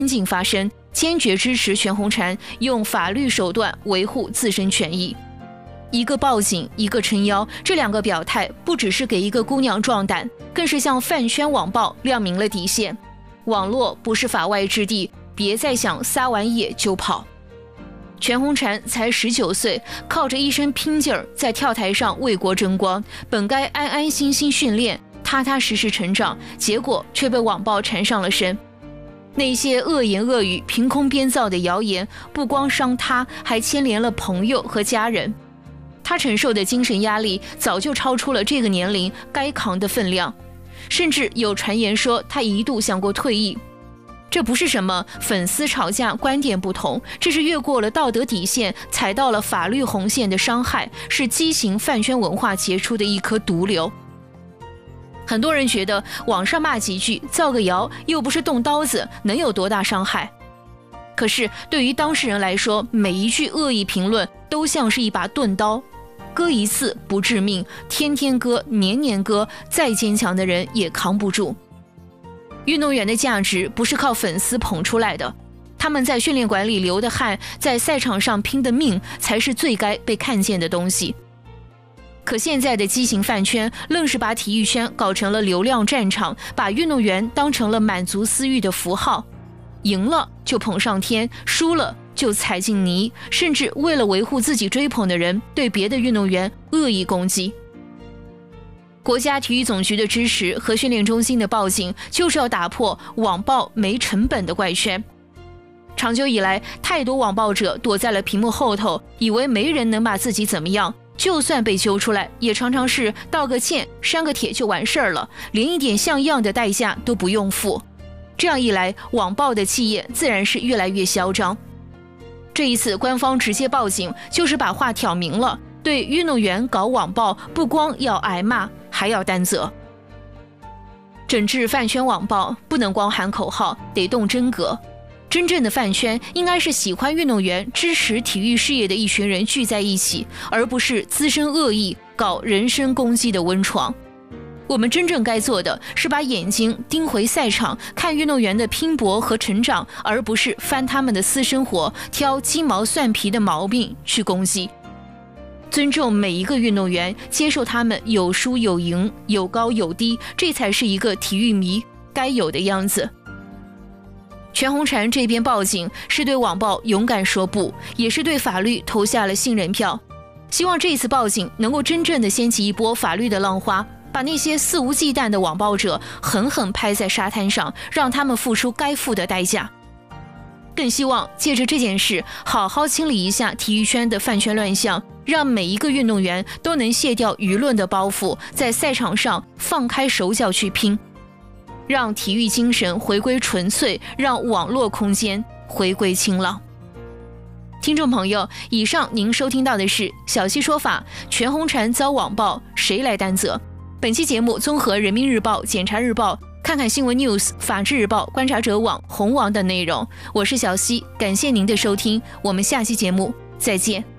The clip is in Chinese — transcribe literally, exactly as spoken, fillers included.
进发声，坚决支持全红婵用法律手段维护自身权益。一个报警，一个撑腰，这两个表态不只是给一个姑娘壮胆，更是向饭圈网暴亮明了底线。网络不是法外之地，别再想撒完野就跑。全红婵才十九岁，靠着一身拼劲儿在跳台上为国争光，本该安安心心训练，踏踏实实成长，结果却被网暴缠上了身。那些恶言恶语、凭空编造的谣言，不光伤他，还牵连了朋友和家人。他承受的精神压力早就超出了这个年龄该扛的分量，甚至有传言说他一度想过退役。这不是什么粉丝吵架观点不同，这是越过了道德底线，踩到了法律红线的伤害，是畸形饭圈文化结出的一颗毒瘤。很多人觉得网上骂几句造个谣又不是动刀子，能有多大伤害？可是对于当事人来说，每一句恶意评论都像是一把钝刀，割一次不致命，天天割年年割，再坚强的人也扛不住。运动员的价值不是靠粉丝捧出来的，他们在训练馆里流的汗，在赛场上拼的命，才是最该被看见的东西。可现在的畸形饭圈愣是把体育圈搞成了流量战场，把运动员当成了满足私欲的符号，赢了就捧上天，输了就踩进泥，甚至为了维护自己追捧的人，对别的运动员恶意攻击。国家体育总局的支持和训练中心的报警，就是要打破网暴没成本的怪圈。长久以来，太多网暴者躲在了屏幕后头，以为没人能把自己怎么样，就算被揪出来，也常常是道个歉、删个帖就完事儿了，连一点像样的代价都不用付。这样一来，网暴的气焰自然是越来越嚣张。这一次官方直接报警，就是把话挑明了，对运动员搞网暴，不光要挨骂，还要担责。整治饭圈网暴不能光喊口号，得动真格。真正的饭圈应该是喜欢运动员、支持体育事业的一群人聚在一起，而不是滋生恶意、搞人身攻击的温床。我们真正该做的是把眼睛盯回赛场，看运动员的拼搏和成长，而不是翻他们的私生活，挑鸡毛蒜皮的毛病去攻击。尊重每一个运动员，接受他们有输有赢，有高有低，这才是一个体育迷该有的样子。全红婵这边报警，是对网暴勇敢说不，也是对法律投下了信任票。希望这次报警能够真正的掀起一波法律的浪花，把那些肆无忌惮的网暴者狠狠拍在沙滩上，让他们付出该付的代价。更希望借着这件事，好好清理一下体育圈的饭圈乱象，让每一个运动员都能卸掉舆论的包袱，在赛场上放开手脚去拼，让体育精神回归纯粹，让网络空间回归清朗。听众朋友，以上您收听到的是小溪说法，全红婵遭网暴，谁来担责？本期节目综合人民日报、检察日报、看看新闻 news、法制日报、观察者网、红网等内容。我是小溪，感谢您的收听，我们下期节目再见。